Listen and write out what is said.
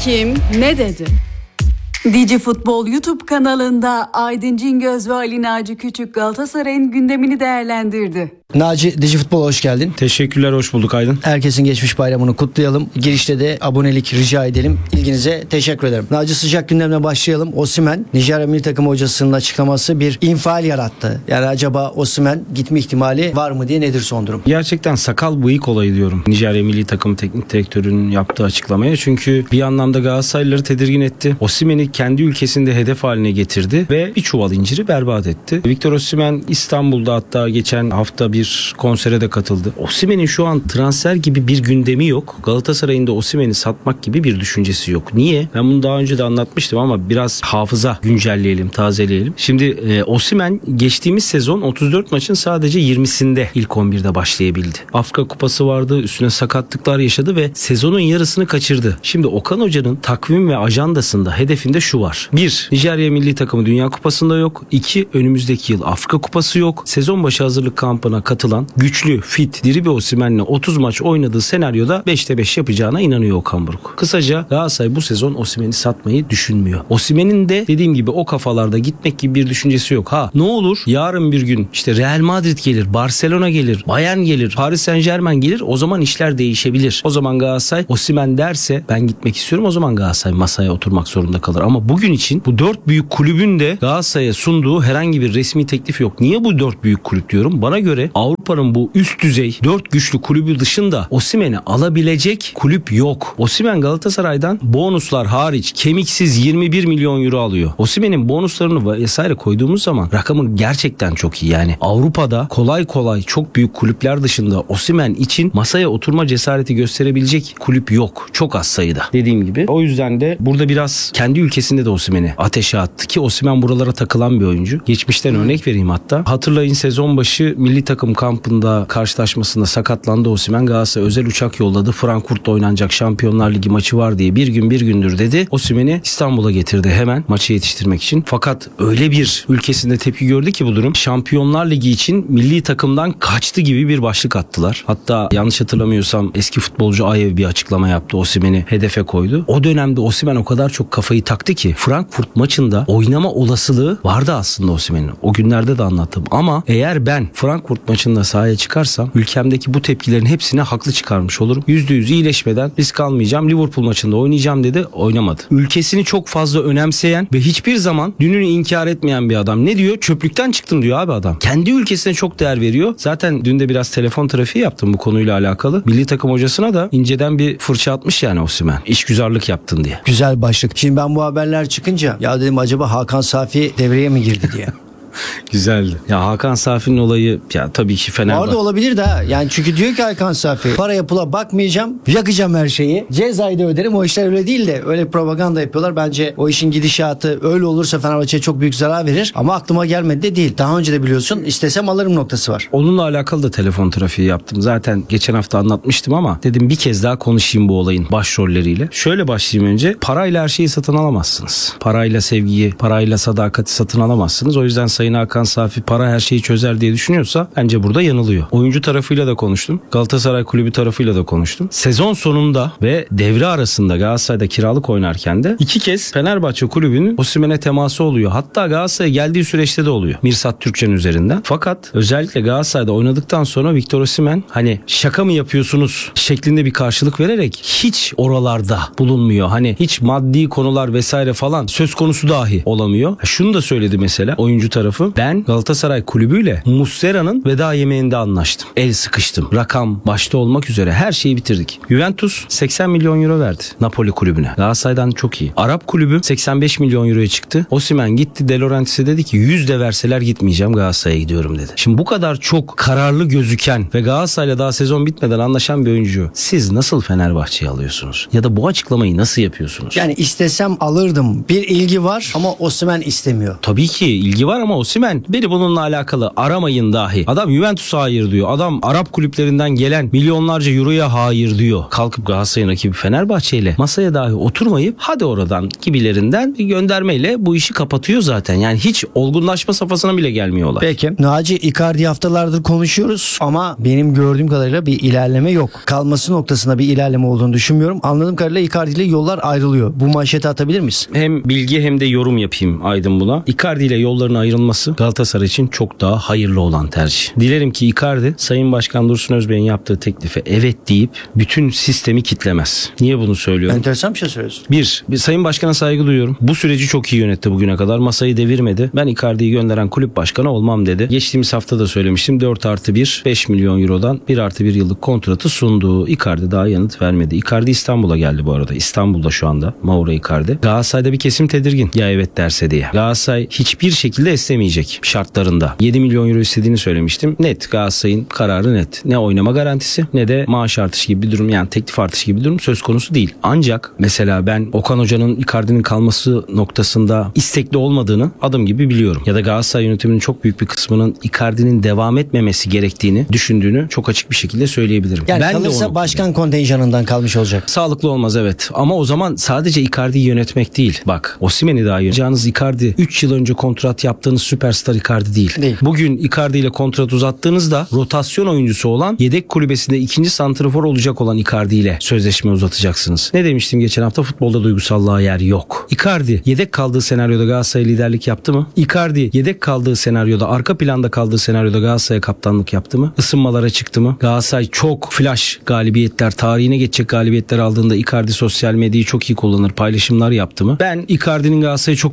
Kim ne dedi? Digi Futbol YouTube kanalında Aydın Cingöz ve Ali Naci Küçük Galatasaray'ın gündemini değerlendirdi. Naci, Digi Futbol'a hoş geldin. Teşekkürler, hoş bulduk Aydın. Herkesin geçmiş bayramını kutlayalım. Girişte de abonelik rica edelim. İlginize teşekkür ederim. Naci, sıcak gündemle başlayalım. Osimhen, Nijerya milli takım hocasının açıklaması bir infial yarattı. Yani acaba Osimhen gitme ihtimali var mı diye, nedir son durum? Gerçekten sakal bıyık olayı diyorum Nijerya milli takım teknik direktörünün yaptığı açıklamaya. Çünkü bir anlamda Galatasaraylıları tedirgin etti. Osimhen'i kendi ülkesinde hedef haline getirdi ve bir çuval inciri berbat etti. Victor Osimhen İstanbul'da hatta geçen hafta bir konsere de katıldı. Osimhen'in şu an transfer gibi bir gündemi yok. Galatasaray'ın da Osimhen'i satmak gibi bir düşüncesi yok. Niye? Ben bunu daha önce de anlatmıştım ama biraz hafıza güncelleyelim, tazeleyelim. Şimdi Osimhen geçtiğimiz sezon 34 maçın sadece 20'sinde ilk 11'de başlayabildi. Afrika Kupası vardı, üstüne sakatlıklar yaşadı ve sezonun yarısını kaçırdı. Şimdi Okan Hoca'nın takvim ve ajandasında, hedefinde şu var. 1. Nijerya milli takımı Dünya Kupası'nda yok. 2. Önümüzdeki yıl Afrika Kupası yok. Sezon başı hazırlık kampına katılan güçlü, fit, diri bir Osimhen'le 30 maç oynadığı senaryoda 5'te 5 yapacağına inanıyor Okan Buruk. Kısaca Galatasaray bu sezon Osimhen'i satmayı düşünmüyor. Osimhen'in de dediğim gibi o kafalarda gitmek gibi bir düşüncesi yok. Ha, ne olur yarın bir gün işte Real Madrid gelir, Barcelona gelir, Bayern gelir, Paris Saint-Germain gelir, o zaman işler değişebilir. O zaman Galatasaray Osimhen derse ben gitmek istiyorum, o zaman Galatasaray masaya oturmak zorunda kalır. Ama bugün için bu 4 büyük kulübün de Galatasaray'a sunduğu herhangi bir resmi teklif yok. Niye bu 4 büyük kulüp diyorum? Bana göre Avrupa'nın bu üst düzey 4 güçlü kulübü dışında Osimhen'i alabilecek kulüp yok. Osimhen Galatasaray'dan bonuslar hariç kemiksiz 21 milyon euro alıyor. Osimhen'in bonuslarını vesaire koyduğumuz zaman rakamı gerçekten çok iyi. Yani Avrupa'da kolay kolay çok büyük kulüpler dışında Osimhen için masaya oturma cesareti gösterebilecek kulüp yok. Çok az sayıda. Dediğim gibi. O yüzden de burada biraz kendi ülkesinde de Osimhen'i ateşe attı ki Osimhen buralara takılan bir oyuncu. Geçmişten örnek vereyim hatta. Hatırlayın, sezon başı milli takım kampında karşılaşmasında sakatlandı Osimhen. Galatasaray özel uçak yolladı. Frankfurt'ta oynanacak Şampiyonlar Ligi maçı var diye bir gündür dedi. Osimhen'i İstanbul'a getirdi hemen maçı yetiştirmek için. Fakat öyle bir ülkesinde tepki gördü ki bu durum. Şampiyonlar Ligi için milli takımdan kaçtı gibi bir başlık attılar. Hatta yanlış hatırlamıyorsam eski futbolcu Ayev bir açıklama yaptı. Osimhen'i hedefe koydu. O dönemde Osimhen o kadar çok kafayı taktı ki Frankfurt maçında oynama olasılığı vardı aslında Osimhen'in. O günlerde de anlattım. Ama eğer ben Frankfurt maçında sahaya çıkarsam ülkemdeki bu tepkilerin hepsine haklı çıkarmış olurum. %100 iyileşmeden risk almayacağım, Liverpool maçında oynayacağım dedi. Oynamadı. Ülkesini çok fazla önemseyen ve hiçbir zaman dününü inkar etmeyen bir adam. Ne diyor? Çöplükten çıktım diyor abi adam. Kendi ülkesine çok değer veriyor. Zaten dün de biraz telefon trafiği yaptım bu konuyla alakalı. Milli takım hocasına da inceden bir fırça atmış yani Osimhen. İşgüzarlık yaptın diye. Güzel başlık. Şimdi ben bu haberler çıkınca ya dedim acaba Hakan Safi devreye mi girdi diye. Güzeldi. Ya Hakan Safi'nin olayı ya tabii ki Fenerbahçe. Orada olabilir de yani, çünkü diyor ki Hakan Safi, paraya pula bakmayacağım, yakacağım her şeyi, cezayı da öderim. O işler öyle değil de öyle propaganda yapıyorlar. Bence o işin gidişatı öyle olursa Fenerbahçe'ye çok büyük zarar verir. Ama aklıma gelmedi de değil. Daha önce de biliyorsun, istesem alırım noktası var. Onunla alakalı da telefon trafiği yaptım. Zaten geçen hafta anlatmıştım ama dedim bir kez daha konuşayım bu olayın başrolleriyle. Şöyle başlayayım önce. Parayla her şeyi satın alamazsınız. Parayla sevgiyi, parayla sadakati satın alamazsınız. O yüzden Sayın Hakan Safi para her şeyi çözer diye düşünüyorsa bence burada yanılıyor. Oyuncu tarafıyla da konuştum. Galatasaray kulübü tarafıyla da konuştum. Sezon sonunda ve devre arasında Galatasaray'da kiralık oynarken de 2 kez Fenerbahçe kulübünün Osimhen'e teması oluyor. Hatta Galatasaray'a geldiği süreçte de oluyor. Mirsat Türkçen üzerinden. Fakat özellikle Galatasaray'da oynadıktan sonra Victor Osimhen hani şaka mı yapıyorsunuz şeklinde bir karşılık vererek hiç oralarda bulunmuyor. Hani hiç maddi konular vesaire falan söz konusu dahi olamıyor. Şunu da söyledi mesela oyuncu tarafı. Ben Galatasaray kulübüyle Muslera'nın veda yemeğinde anlaştım. El sıkıştım. Rakam başta olmak üzere her şeyi bitirdik. Juventus 80 milyon euro verdi Napoli kulübüne. Galatasaray'dan çok iyi. Arap kulübü 85 milyon euroya çıktı. Osimhen gitti De Laurentiis'e dedi ki 100 de verseler gitmeyeceğim, Galatasaray'a gidiyorum dedi. Şimdi bu kadar çok kararlı gözüken ve Galatasaray'la daha sezon bitmeden anlaşan bir oyuncu siz nasıl Fenerbahçe'yi alıyorsunuz? Ya da bu açıklamayı nasıl yapıyorsunuz? Yani istesem alırdım. Bir ilgi var ama Osimhen istemiyor. Tabii ki ilgi var ama Osimhen beni bununla alakalı aramayın dahi. Adam Juventus'a hayır diyor. Adam Arap kulüplerinden gelen milyonlarca euroya hayır diyor. Kalkıp Galatasaray'ın rakibi Fenerbahçe ile masaya dahi oturmayıp hadi oradan gibilerinden bir göndermeyle bu işi kapatıyor zaten. Yani hiç olgunlaşma safhasına bile gelmiyorlar. Peki. Naci, Icardi haftalardır konuşuyoruz ama benim gördüğüm kadarıyla bir ilerleme yok. Kalması noktasında bir ilerleme olduğunu düşünmüyorum. Anladığım kadarıyla Icardi ile yollar ayrılıyor. Bu manşeti atabilir misin? Hem bilgi hem de yorum yapayım Aydın buna. Icardi ile yolların ayrılması Galatasaray için çok daha hayırlı olan tercih. Dilerim ki Icardi Sayın Başkan Dursun Özbey'in yaptığı teklife evet deyip bütün sistemi kitlemez. Niye bunu söylüyorum? Enteresan bir şey söylüyorsun. Bir Sayın Başkan'a saygı duyuyorum. Bu süreci çok iyi yönetti bugüne kadar. Masayı devirmedi. Ben Icardi'yi gönderen kulüp başkanı olmam dedi. Geçtiğimiz hafta da söylemiştim. 4+1 5 milyon eurodan 1+1 yıllık kontratı sundu. Icardi daha yanıt vermedi. Icardi İstanbul'a geldi bu arada. İstanbul'da şu anda Mauro Icardi. Galatasaray'da bir kesim tedirgin. Ya evet derse diye. Galatasaray hiçbir şekilde istemeyecek şartlarında. 7 milyon euro istediğini söylemiştim. Net. Galatasaray'ın kararı net. Ne oynama garantisi ne de maaş artışı gibi bir durum, yani teklif artışı gibi bir durum söz konusu değil. Ancak mesela ben Okan Hoca'nın Icardi'nin kalması noktasında istekli olmadığını adım gibi biliyorum. Ya da Galatasaray yönetiminin çok büyük bir kısmının Icardi'nin devam etmemesi gerektiğini düşündüğünü çok açık bir şekilde söyleyebilirim. Yani ben kalırsa başkan kontenjanından kalmış olacak. Sağlıklı olmaz evet. Ama o zaman sadece Icardi'yi yönetmek değil. Bak Osimhen'i daha yöneteceğiniz Icardi 3 yıl önce kontrat yaptığınız süperstar Icardi değil. Bugün Icardi ile kontrat uzattığınızda rotasyon oyuncusu olan yedek kulübesinde ikinci santrafor olacak olan Icardi ile sözleşme uzatacaksınız. Ne demiştim geçen hafta? Futbolda duygusallığa yer yok. Icardi yedek kaldığı senaryoda Galatasaray liderlik yaptı mı? Icardi yedek kaldığı senaryoda, arka planda kaldığı senaryoda Galatasaray kaptanlık yaptı mı? Isınmalara çıktı mı? Galatasaray çok flash galibiyetler, tarihine geçecek galibiyetler aldığında Icardi sosyal medyayı çok iyi kullanır, paylaşımlar yaptı mı? Ben Icardi'nin Galatasaray'ı çok